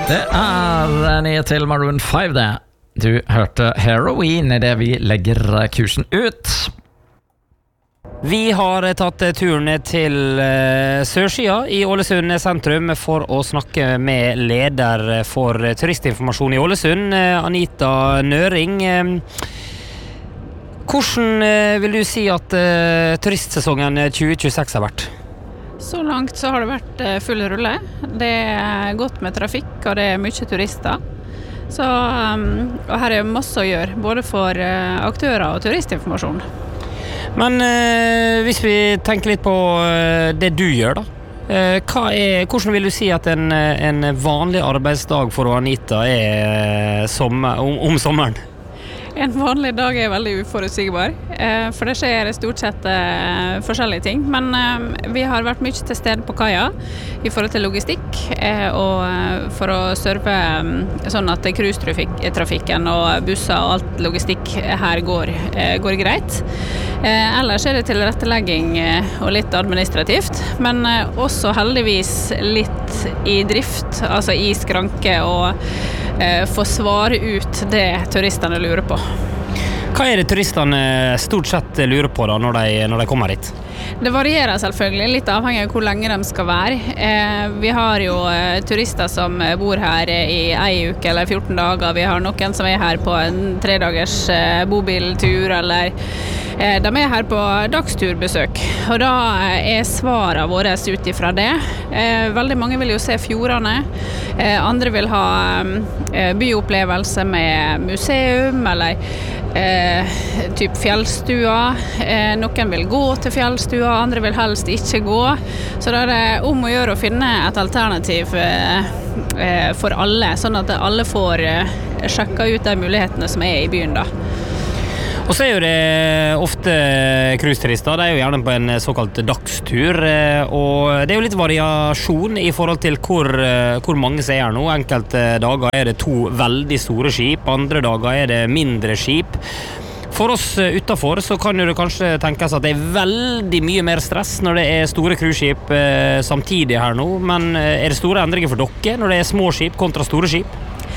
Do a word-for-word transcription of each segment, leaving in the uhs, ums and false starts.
Det er nye til Maroon five det. Du hørte Heroin I det vi legger kursen ut. Vi har tatt turen til Sørsida I Ålesund sentrum for å snakke med leder for turistinformasjon I Ålesund, Anita Nøring. Hvordan vil du si at turistsesongen tjue tjueseks har vært? Så langt så har det vært full rulle. Det er godt med trafikk, og det er mye turister. Så, og her er masse å gjøre, både for aktører og turistinformasjon. Men eh, hvis vi tenker litt på eh, det du gjør da, eh, hva er, hvordan vil du si at en, en vanlig arbeidsdag for Anita er sommer, om, om sommeren? En vanlig dag er veldig uforutsigbar, eh, for det skjer stort sett eh, forskjellige ting. Men eh, vi har vært mye til stede på kaia I forhold til logistikk, eh, og eh, for å serve eh, sånn at cruisetrafikken og busser og alt logistikk her går, eh, går greit. Eh, ellers er det tilrettelegging eh, og litt administrativt, men eh, også heldigvis litt I drift, altså I skranke og eh, få svare ut det turistene lurer på. Hva er det turistene stort sett lurer på da når de, når de kommer hit? Det varierer selvfølgelig, litt avhengig av hvor lenge de skal være. Eh, vi har jo eh, turister som bor her I en uke eller fjorten dager. Vi har noen som er her på en tre dagers eh, bobiltur, eller eh, de er her på dagsturbesøk. Og da er svaret våre ut ifra det. Eh, veldig mange vil jo se fjordene. Eh, andre vil ha eh, byopplevelse med museum, eller eh, typ fjellstua. Eh, noen vil gå til fjellstua, andre vil helst ikke gå. Så da er det om å gjøre å finne et alternativ eh, eh, for alle, sånn at alle får eh, sjekka ut de mulighetene som er I byen da. Og så er jo det ofte cruiseturister, de er jo gjerne på en såkalt dagstur, og det er jo litt variasjon I forhold til hvor, hvor mange som er her nå. Enkelte dager er det to veldig store skip, andre dager er det mindre skip. For oss utenfor så kan jo det kanskje tenkes at det er veldig mye mer stress når det er store cruiseskip eh, samtidig her nå, men er det store endringer for dere når det er små skip kontra store skip?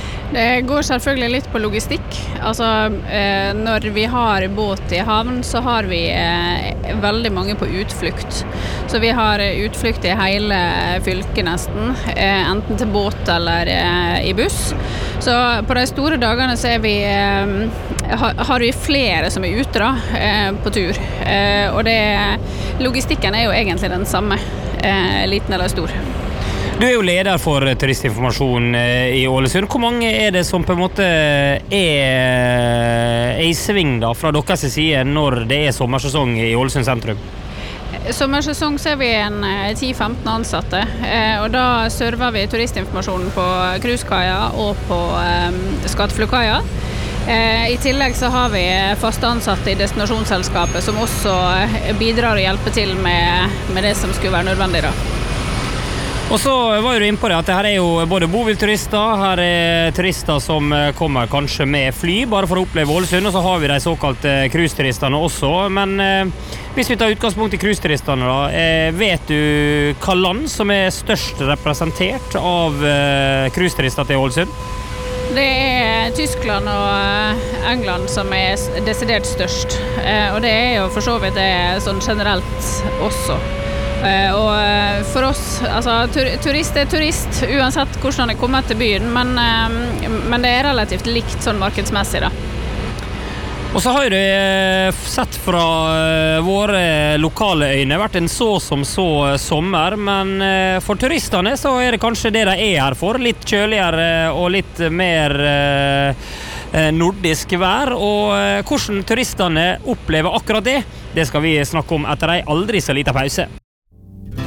Det går selvfølgelig litt på logistikk. Altså, eh, når vi har båt I havn, så har vi eh, veldig mange på utflukt. Så vi har utflukt I hele fylket nesten, eh, enten til båt eller eh, I buss. Så på de store dagene så er vi, eh, har, har vi flere som er ute da, eh, på tur. Eh, og det, logistikken er jo egentlig den samme, eh, liten eller stor. Du er jo leder for turistinformasjon I Ålesund. Hvor mange er det som på en måte er, er I sving da, fra deres side når det er sommersesong I Ålesund sentrum? Sommersesong så er vi en ti til femten ansatte, og da server vi turistinformasjonen på cruisekaia og på um, Skatteflugkaia. I tillegg så har vi faste ansatte I destinasjonsselskapet som også bidrar å hjelpe til med, med det som skulle være nødvendig da. Og så var jo du inne på det at her er jo både bobilturister, her er turister som kommer kanskje med fly, bare for å oppleve Ålesund, og så har vi de såkalte cruiseturistene også. Men eh, hvis vi tar utgangspunkt I cruiseturistene da, eh, vet du hva land som er størst representert av eh, cruiseturister til Ålesund? Det er Tyskland og England som er desidert størst, eh, og det er jo for så vidt det sånn generelt også. Uh, og for oss, altså tur turist er turist uansett hvordan han er kommet til byen, men, uh, men det er relativt likt sånn markedsmessig da. Og så har jo det sett fra våre lokale øyne vært en så som så sommer, men for turistene så er det kanskje det de er her for, litt kjøligere og litt mer nordisk vær, og hvordan turistene opplever akkurat det, det skal vi snakke om etter en aldri så liten pause.